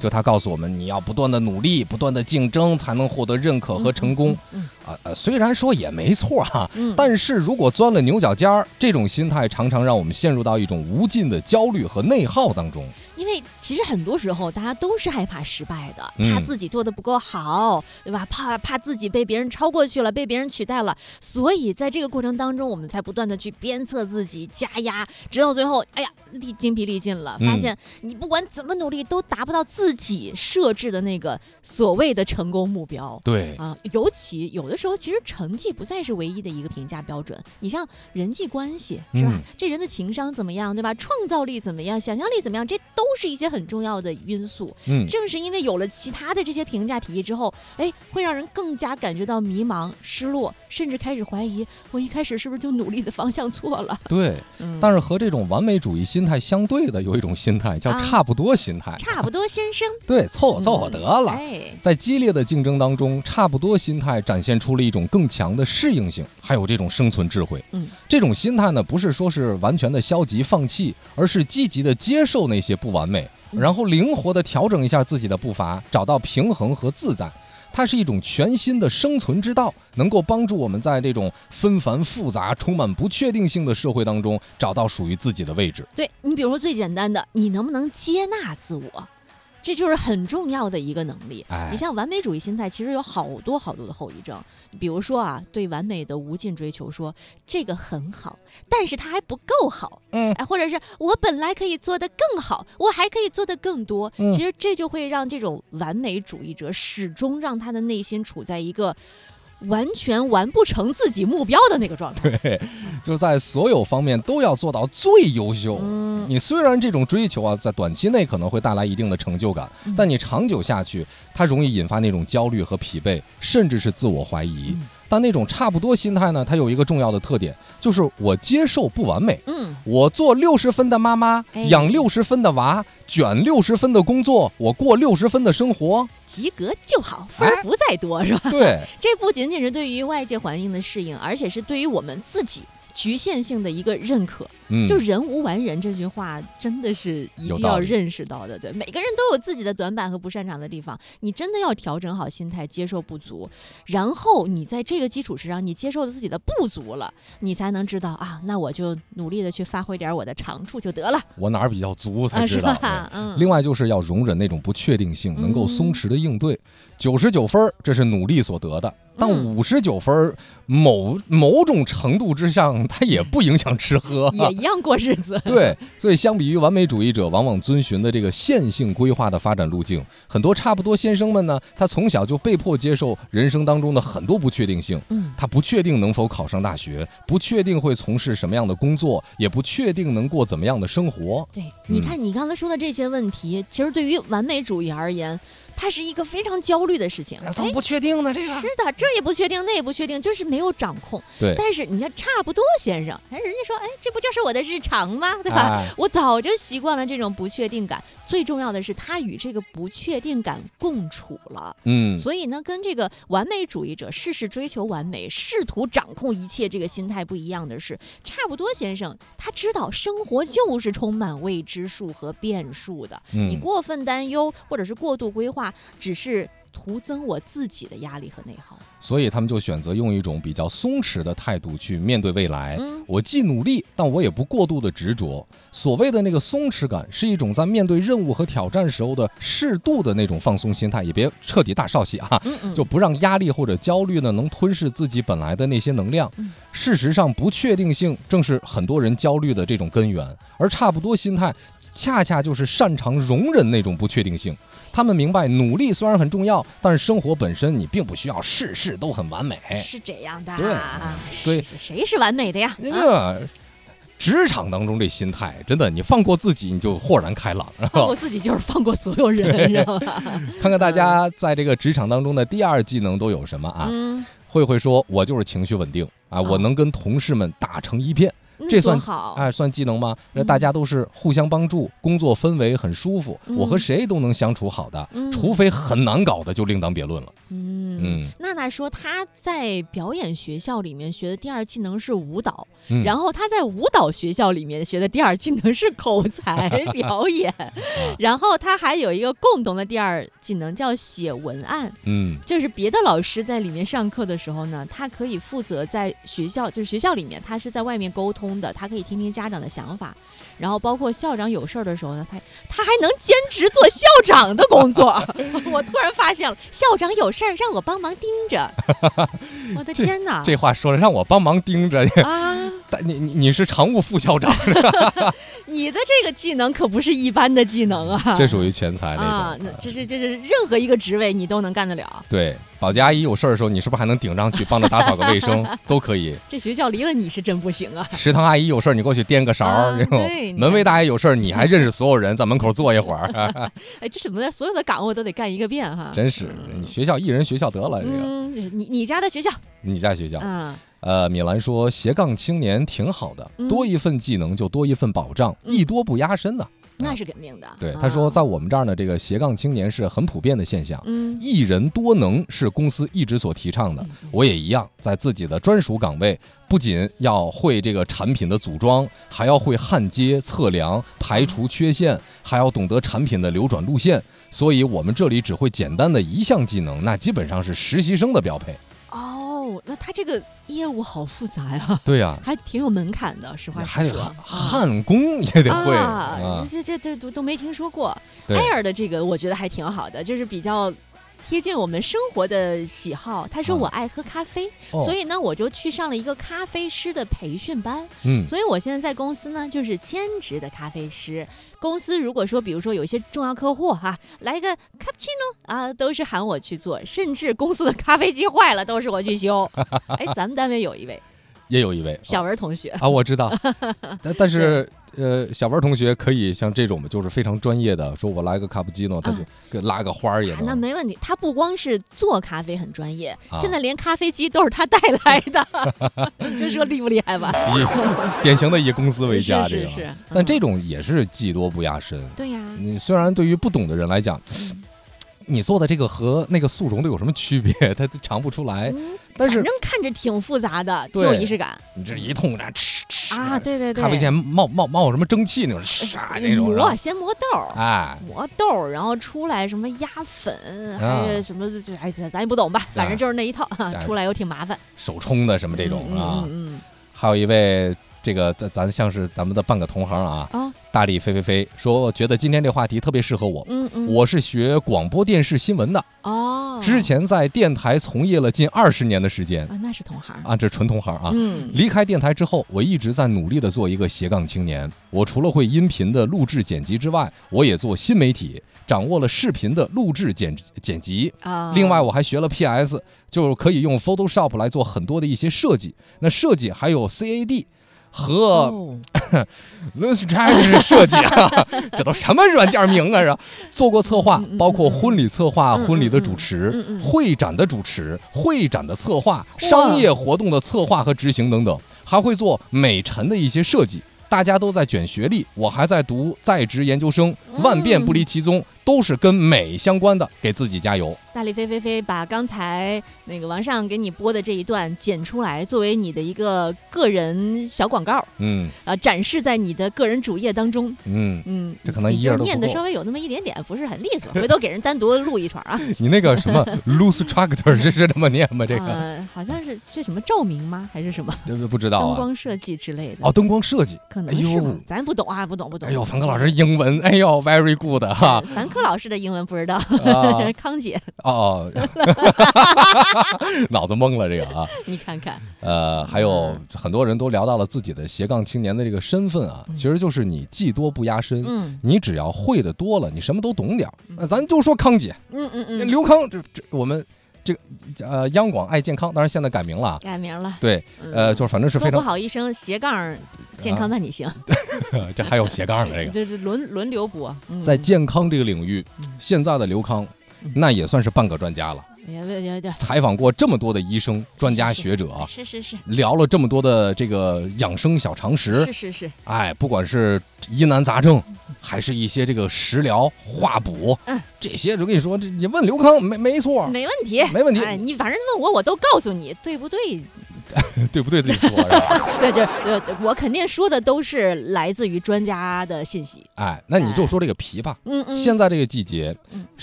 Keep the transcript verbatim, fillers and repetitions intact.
就他告诉我们，你要不断的努力，不断的竞争，才能获得认可和成功。 嗯嗯啊、呃，虽然说也没错哈、 嗯， 但是如果钻了牛角尖儿，这种心态常常让我们陷入到一种无尽的焦虑和内耗当中。 因为其实很多时候大家都是害怕失败的， 嗯怕自己做的不够好，对吧？怕怕自己被别人超过去了，被别人取代了，所以在这个过程当中，我们才不断的去鞭策自己，加压，直到最后，哎呀，力筋疲力尽了，发现你不管怎么努力都达不到自己设置的那个所谓的成功目标。 对啊，尤其有的时候，其实成绩不再是唯一的一个评价标准。你像人际关系，是吧？ 嗯、 这人的情商怎么样，对吧？创造力怎么样，想象力怎么样，这都是一些很重要的因素。 嗯， 正是因为有了其他的这些评价体系之后，哎，会让人更加感觉到迷茫、失落，甚至开始怀疑，我一开始是不是就努力的方向错了？ 对， 嗯、 但是和这种完美主义心态相对的，有一种心态叫差不多心态。啊、 差不多先生， 对，凑合凑合得了。 嗯哎、 在激烈的竞争当中，差不多心态展现出了一种更强的适应性，还有这种生存智慧。 嗯， 这种心态呢，不是说是完全的消极放弃，而是积极的接受那些不完美，然后灵活的调整一下自己的步伐，找到平衡和自在。它是一种全新的生存之道，能够帮助我们在这种纷繁复杂、充满不确定性的社会当中，找到属于自己的位置。 对，你比如说最简单的，你能不能接纳自我？这就是很重要的一个能力。 哎、 你像完美主义心态，其实有好多好多的后遗症。比如说啊，对完美的无尽追求说，说这个很好，但是它还不够好。 嗯， 哎，或者是我本来可以做得更好，我还可以做得更多。 嗯、 其实这就会让这种完美主义者始终让他的内心处在一个完全完不成自己目标的那个状态。 对，就在所有方面都要做到最优秀。嗯，你虽然这种追求啊，在短期内可能会带来一定的成就感，嗯、但你长久下去，它容易引发那种焦虑和疲惫，甚至是自我怀疑。嗯，但那种差不多心态呢，它有一个重要的特点，就是我接受不完美。 嗯， 我做六十分的妈妈， 哎、 养六十分的娃，卷六十分的工作，我过六十分的生活， 及格就好，分儿不再多，哎、是吧？ 对， 这不仅仅是对于外界环境的适应，而且是对于我们自己局限性的一个认可。 嗯， 就人无完人这句话真的是一定要认识到的。对，每个人都有自己的短板和不擅长的地方，你真的要调整好心态，接受不足，然后你在这个基础之上，你接受了自己的不足了，你才能知道啊，那我就努力的去发挥点我的长处就得了。 我哪儿比较足才知道。 啊嗯、 另外就是要容忍那种不确定性，能够松弛的应对。九十九分，这是努力所得的。但五十九分，某某种程度之上，它也不影响吃喝， 也一样过日子。 对，所以相比于完美主义者往往遵循的这个线性规划的发展路径，很多差不多先生们呢，他从小就被迫接受人生当中的很多不确定性。 嗯， 他不确定能否考上大学，不确定会从事什么样的工作，也不确定能过怎么样的生活。 对，你看你刚才说的这些问题，嗯、其实对于完美主义而言，它是一个非常焦虑的事情。 怎么不确定呢？这个是的，这也不确定，那也不确定，就是没有掌控。 对， 但是你看差不多先生，哎，人家说，哎，这不就是我的日常吗？对吧？ 哎、 我早就习惯了这种不确定感。最重要的是，他与这个不确定感共处了。 嗯， 所以呢，跟这个完美主义者事事追求完美、试图掌控一切这个心态不一样的是，差不多先生他知道生活就是充满未知数和变数的。 嗯、 你过分担忧或者是过度规划，只是徒增我自己的压力和内耗。 所以他们就选择用一种比较松弛的态度去面对未来。 嗯、 我既努力，但我也不过度的执着。所谓的那个松弛感，是一种在面对任务和挑战时候的适度的那种放松心态，也别彻底大少气啊， 嗯嗯、 就不让压力或者焦虑呢能吞噬自己本来的那些能量。 嗯、 事实上，不确定性正是很多人焦虑的这种根源，而差不多心态恰恰就是擅长容忍那种不确定性。他们明白，努力虽然很重要，但是生活本身你并不需要事事都很完美。 是这样的， 对，所以谁是完美的呀？ 啊，职场当中这心态，真的，你放过自己，你就豁然开朗。 放过自己就是放过所有人，知道吧？ 看看大家在这个职场当中的第二技能都有什么啊？ 嗯、 慧慧说，我就是情绪稳定啊， 哦、 我能跟同事们打成一片。这算哎算技能吗？那大家都是互相帮助，工作氛围很舒服， 嗯、 我和谁都能相处好的， 嗯、 除非很难搞的就另当别论了。 嗯。 嗯， 娜娜说她在表演学校里面学的第二技能是舞蹈， 嗯然后她在舞蹈学校里面学的第二技能是口才表演， 啊然后她还有一个共同的第二技能叫写文案。 嗯就是别的老师在里面上课的时候呢，他可以负责在学校，就是学校里面，他是在外面沟通的，他可以听听家长的想法，然后包括校长有事儿的时候呢，他他还能兼职做校长的工作。我突然发现了，校长有事儿让我帮忙盯着。我的天哪！ 这话说了，让我帮忙盯着啊！ 但你你你是常务副校长， 你的这个技能可不是一般的技能啊！ 这属于全才那种。 啊，那这是这是任何一个职位你都能干得了。 对，保洁阿姨有事儿的时候，你是不是还能顶上去帮着打扫个卫生，都可以。 这学校离了你是真不行啊！ 食堂阿姨有事儿，你过去颠个勺儿； 啊这种对你门卫大爷有事儿，你还认识所有人，在门口坐一会儿。 哎，这怎么的，所有的岗位都得干一个遍哈？ 真是，你学校一人学校得了，这个嗯，你你家的学校， 你家学校。 嗯呃，米兰说斜杠青年挺好的， 嗯多一份技能就多一份保障， 嗯艺多不压身呐。 那是肯定的。 对， 啊他说在我们这儿呢，这个斜杠青年是很普遍的现象。 嗯一人多能是公司一直所提倡的，我也一样，在自己的专属岗位，不仅要会这个产品的组装，还要会焊接、测量、排除缺陷，还要懂得产品的流转路线。所以我们这里只会简单的一项技能，那基本上是实习生的标配。 哦，那他这个业务好复杂呀， 对呀、 还挺有门槛的，实话还得实说。 焊焊工也得会啊， 啊。 这这这都都没听说过。 对 Air 的这个我觉得还挺好的，就是比较贴近我们生活的喜好。他说嗯我爱喝咖啡， 哦所以呢我就去上了一个咖啡师的培训班。 嗯所以我现在在公司呢就是兼职的咖啡师。公司如果说比如说有一些重要客户哈、来个 cappuccino 啊，都是喊我去做，甚至公司的咖啡机坏了都是我去修。哎，咱们单位有一位也有一位小文同学。 啊，我知道，但但是呃，小文同学可以像这种就是非常专业的，说我来个卡布奇诺，他就给拉个花儿也啊， 能。 那没问题。他不光是做咖啡很专业， 啊现在连咖啡机都是他带来的，你就说厉不厉害吧？ 以典型的以公司为家，这个。 是是是。嗯但这种也是技多不压身。 对呀， 你虽然对于不懂的人来讲，你做的这个和那个速溶的有什么区别，他都尝不出来。 嗯， 但是反正看着挺复杂的，挺对有仪式感你这一通这吃吃啊！对对对， 咖啡前冒冒冒什么蒸汽那种，唰那种。 磨先磨豆儿。 哎， 磨豆儿，然后出来什么压粉，还有什么这哎，咱咱也不懂吧，反正就是那一套，出来又挺麻烦。 手冲的什么这种嗯啊。 嗯嗯还有一位这个咱咱像是咱们的半个同行啊， 嗯。哦， 大力飞飞飞说，觉得今天这话题特别适合我。 嗯嗯。 我是学广播电视新闻的， 哦， 之前在电台从业了近二十年的时间啊，那是同行。 啊，这纯同行啊。 嗯离开电台之后，我一直在努力的做一个斜杠青年。我除了会音频的录制剪辑之外，我也做新媒体，掌握了视频的录制剪剪辑。 啊， 另外，我还学了 P S， 就可以用 Photoshop 来做很多的一些设计。那设计还有 C A D 和哦 Illustrator 设计啊，这都什么软件名啊？是吧？做过策划，包括婚礼策划、婚礼的主持、会展的主持、会展的策划、商业活动的策划和执行等等，还会做美陈的一些设计。大家都在卷学历，我还在读在职研究生，万变不离其宗，都是跟美相关的，给自己加油。 大力飞飞飞把刚才那个王上给你播的这一段剪出来，作为你的一个个人小广告， 嗯呃，展示在你的个人主页当中。 嗯， 嗯， 这可能你就一页都不够念的稍微有那么一点点不是很利索，回头给人单独录一串啊。 你那个什么 Illustrator 是是这么念吗？这个、 呃、好像是是什么照明吗？还是什么这不知道啊。 灯光设计之类的？ 哦，灯光设计， 可能是吧哎呦， 咱不懂啊，不懂不懂。 哎呦，凡科老师英文，哎呦 very good 哈。 凡科老师的英文不知道， 啊康姐， 哦，脑子懵了这个啊。 你看看， 呃，还有很多人都聊到了自己的斜杠青年的这个身份啊，其实就是你技多不压身， 嗯你只要会的多了，你什么都懂点儿。那咱就说康姐， 嗯嗯嗯， 刘康，这这我们这个呃央广爱健康，当然现在改名了啊。 改名了。 对，呃，就是反正是非常说不好一声斜杠健康，那你行， 这还有斜杠的这个， 这这轮轮流播。嗯在健康这个领域， 嗯现在的刘康那也算是半个专家了。 也也也采访过这么多的医生、专家学者， 是是是， 聊了这么多的这个养生小常识， 是是是， 哎，不管是疑难杂症，还是一些这个食疗、化补， 嗯， 这些我跟你说，这你问刘康没没错， 没问题， 没问题。 哎，你反正问我，我都告诉你，对不对？ 对不对？自己说是吧？ 对，这呃，我肯定说的都是来自于专家的信息。 哎，那你就说这个枇杷， 嗯嗯， 现在这个季节， 嗯